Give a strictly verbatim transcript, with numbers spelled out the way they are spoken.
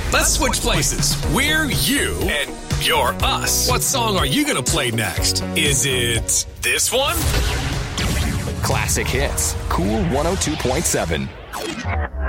Let's switch places. We're you and you're us. What song are you going to play next? Is it this one? Classic Hits. Cool one oh two point seven.